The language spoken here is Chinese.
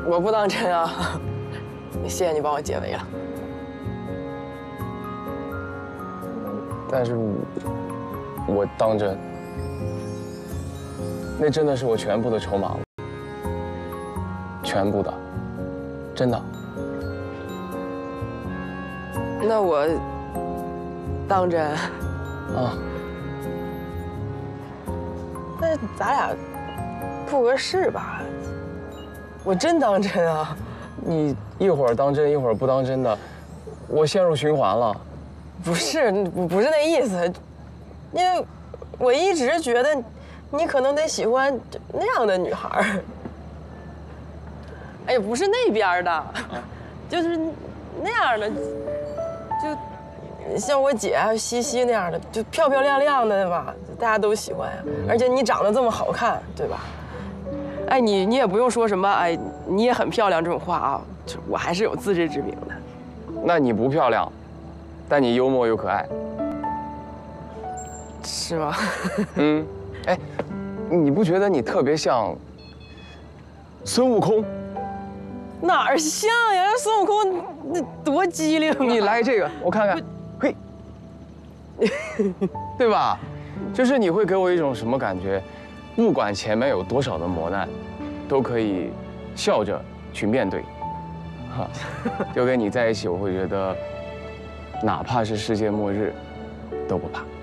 我不当真啊。谢谢你帮我解围了。 但是我当真，那真的是我全部的筹码了，全部的，真的。 那我当真啊？ 那咱俩不合适吧？我真当真啊！ 你一会儿当真，一会儿不当真的，我陷入循环了。 不是那意思，因为我一直觉得你可能得喜欢那样的女孩。哎呀，不是那边的，就是那样的，就像我姐还有西西那样的，就漂漂亮亮的吧，大家都喜欢呀。而且你长得这么好看，对吧？哎，你也不用说什么哎，你也很漂亮这种话啊，我还是有自知之明的。 那你不漂亮，但你幽默又可爱， 是吗？ 嗯，哎，你不觉得你特别像孙悟空？ 哪儿像呀？孙悟空那多机灵啊！ 你来这个，我看看，嘿，对吧？就是你会给我一种什么感觉？不管前面有多少的磨难，都可以笑着去面对。哈，就跟你在一起，我会觉得，哪怕是世界末日，都不怕。